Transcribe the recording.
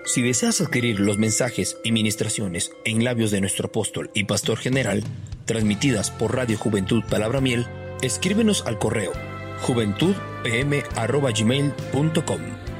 Si deseas adquirir los mensajes y ministraciones en labios de nuestro apóstol y pastor general, transmitidas por Radio Juventud Palabra Miel, escríbenos al correo juventudpm@gmail.com.